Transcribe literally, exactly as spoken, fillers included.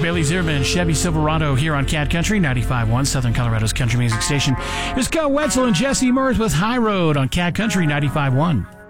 Bailey Zierman, Chevy Silverado here on Cat Country, ninety-five point one, Southern Colorado's country music station. Here's Cal Wetzel and Jesse Murs with High Road on Cat Country ninety-five point one.